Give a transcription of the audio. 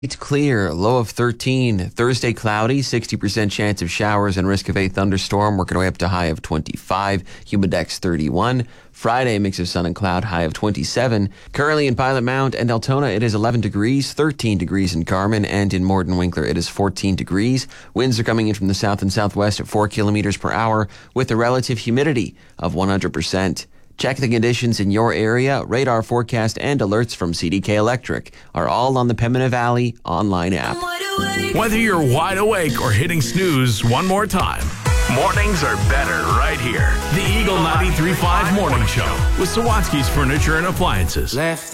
It's clear, low of 13. Thursday, cloudy, 60% chance of showers and risk of a thunderstorm, working our way up to high of 25. Humidex 31. Friday, mix of sun and cloud, high of 27. Currently in Pilot Mount and Altona, it is 11 degrees, 13 degrees in Carmen, and in Morden Winkler, it is 14 degrees. Winds are coming in from the south and southwest at 4 kilometers per hour with a relative humidity of 100%. Check the conditions in your area. Radar forecast and alerts from CDK Electric are all on the Pembina Valley online app. Whether you're wide awake or hitting snooze one more time, mornings are better right here. The Eagle 93.5 Morning Show with Sawatsky's Furniture and Appliances.